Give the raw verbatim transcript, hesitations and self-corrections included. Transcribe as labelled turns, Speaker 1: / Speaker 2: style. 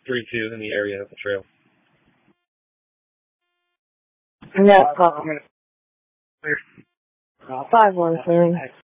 Speaker 1: three two in the area of the trail.
Speaker 2: No, call. Five one three.